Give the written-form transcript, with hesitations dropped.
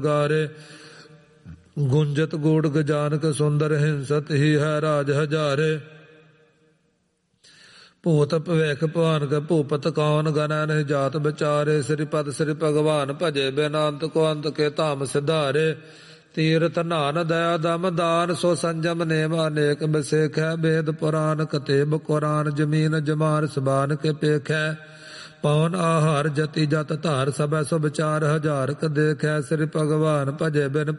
ਗਾਰੇ ਗੁੰਜਤ ਗੂੜ ਗਜਾਨਕ ਸੁੰਦਰ ਹਿੰਸਤ ਹੀ ਹੈ ਰਾਜ ਹਜ਼ਾਰੇ। ਭੂਤ ਭਵਿਖ ਭਵਾਨਕ ਭੂਪਤ ਕੌਣ ਗਣੈ ਨਹੀਂ ਜਾਤ ਵਿਚਾਰੇ। ਸ੍ਰੀ ਪਦ ਸ੍ਰੀ ਭਗਵਾਨ ਭਜੇ ਬੇਨੰਤ ਕੋ ਅੰਤ ਕੇ ਧਾਮ ਸਿਧਾਰੇ। ਤੀਰਥ ਨਾਨ ਦਇਆ ਦਮ ਦਾਨ ਸੋ ਸੰਜਮ ਨੇਮ ਅਨੇਕ ਬਿਸੇਖੈ। ਵੇਦ ਪੁਰਾਨ ਕਤੇਬ ਕੁਰਾਨ ਜਮੀਨ ਜਮਾਨ ਸਬਾਨ ਕੇ ਪੇਖੈ। ਪਵਨ ਆਹਾਰ ਜਤੀ ਜਤ ਧਾਰ ਸਭੈ ਸੋ ਵਿਚਾਰ ਹਜ਼ਾਰ ਕ ਦੇਖੈ। ਸ੍ਰੀ ਭਗਵਾਨ ਭਜੇ ਬਿਨ